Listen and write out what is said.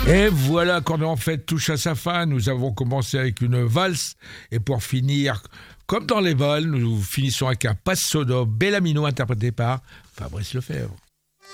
Et voilà, quand en fait touche à sa fin, nous avons commencé avec une valse, et pour finir, comme dans les vols, nous finissons avec un passo do Bellamino interprété par Fabrice Lefebvre.